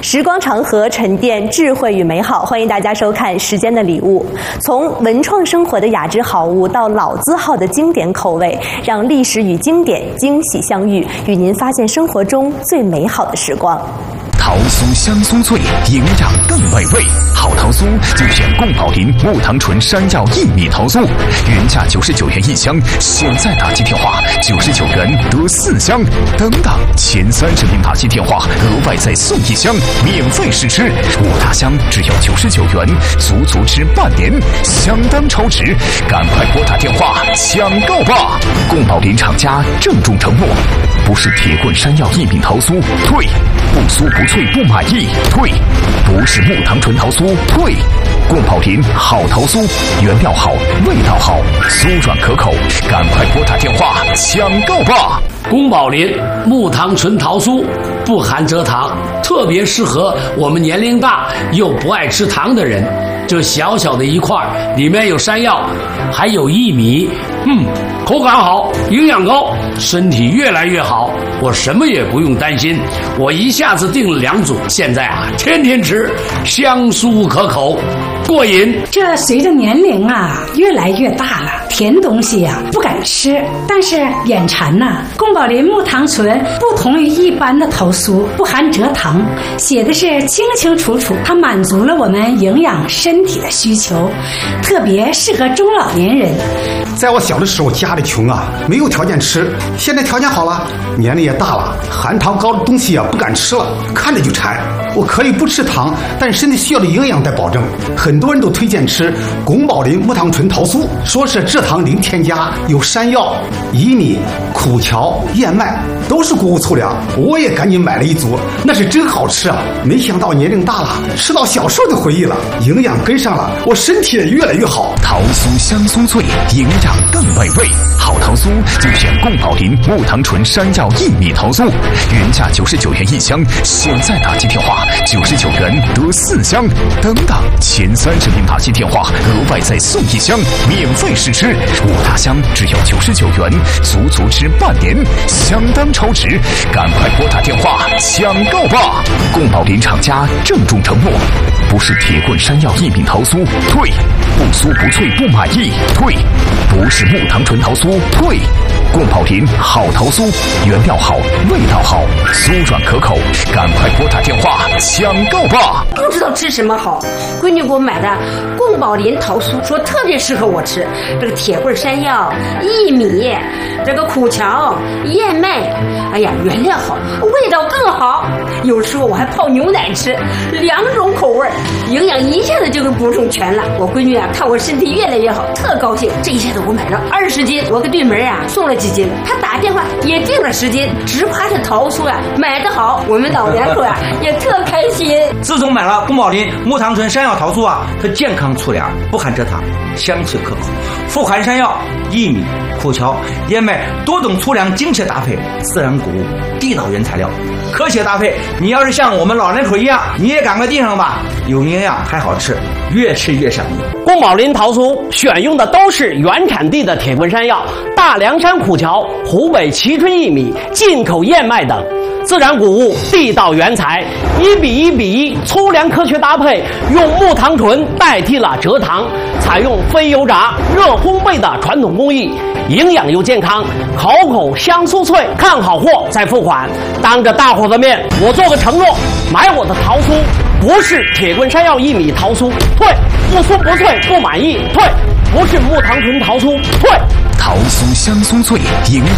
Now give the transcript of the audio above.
时光长河，沉淀智慧与美好。欢迎大家收看《时间的礼物》，从文创生活的雅致好物到老字号的经典口味，让历史与经典惊喜相遇，与您发现生活中最美好的时光。 桃酥香酥脆，营养更美味。好桃酥就选贡宝林木糖醇山药薏米桃酥，原价99元一箱，现在打进电话99元得4箱。等等，前30名打进电话额外再送1箱，免费试吃。5大箱只要99元，足吃半年，相当超值。赶快拨打电话抢购吧！贡宝林厂家郑重承诺，不是铁棍山药薏米桃酥，退；不酥不脆不满意，退；不是木糖醇桃酥，退。贡宝林好桃酥，原料好，味道好，酥软可口，赶快拨打电话抢购吧！ 宫保林木糖醇桃酥不含蔗糖，特别适合我们年龄大又不爱吃糖的人。这小小的一块，里面有山药，还有薏米，口感好，营养高，身体越来越好。我什么也不用担心，我一下子订了2组，现在天天吃，香酥可口，过瘾。 这随着年龄越来越大了，甜东西不敢吃，但是眼馋宫保林木糖醇不同于一般的桃酥，不含蔗糖，写的是清清楚楚，它满足了我们营养身体的需求，特别适合中老年人。 在我小的时候，家里穷没有条件吃，现在条件好了，年龄也大了，含糖高的东西不敢吃了，看着就馋。我可以不吃糖，但身体需要的营养得保证。很多人都推荐吃宫保林木糖醇桃酥，说是蔗糖零添加，有山药、薏米、苦荞、燕麦，都是谷物粗粮。我也赶紧买了1组，那是真好吃没想到年龄大了，吃到小时候的回忆了，营养跟上了，我身体也越来越好。 桃酥香酥脆，营养更美味。好桃酥就选贡宝林木糖醇山药薏米桃酥，原价99元一箱，现在打进电话99元得4箱。等等，前30名打进电话额外再送1箱，免费试吃。5大箱只要99元，足吃半年，相当超值。赶快拨打电话抢购吧！贡宝林厂家郑重承诺，不是铁棍山药薏米桃酥，退；不酥不脆不满意，退；不是木糖醇桃酥，退。贡宝林好桃酥，原料好，味道好，酥软可口，赶快拨打电话抢购吧！ 不知道吃什么好，闺女给我买的贡宝林桃酥，说特别适合我吃。这个铁棍山药、薏米，这个苦荞、燕麦，原料好，味道更好。有时候我还泡牛奶吃，2种口味，营养一下子就给补充全了。我闺女看我身体越来越好，特高兴。这一下子我买了20斤，我给对门送了几斤，他打电话也订了10斤，只怕这桃酥买得好，我们老两口也特开心。 自从买了宫保林木糖醇山药桃酥它健康粗粮，不含蔗糖，香脆可口，富含山药、薏米、苦荞、燕麦多种粗粮精确搭配，自然谷物，地道原材料，科学搭配。你要是像我们老人口一样，你也赶快订上吧，有营养还好吃，越吃越上瘾。 宫保林桃酥选用的都是原产地的铁棍山药、大凉山苦荞、湖北蕲春薏米、进口燕麦等自然谷物，地道原材，1比1比1粗粮科学搭配，用木糖醇代替了蔗糖，采用非油炸、热烘焙的传统工艺，营养又健康，口香酥脆。看好货再付款。当着大伙的面，我做个承诺，买我的桃酥不是铁棍山药薏米桃酥，退；不酥不脆不满意，退；不是木糖醇桃酥，退。 桃酥香酥脆，营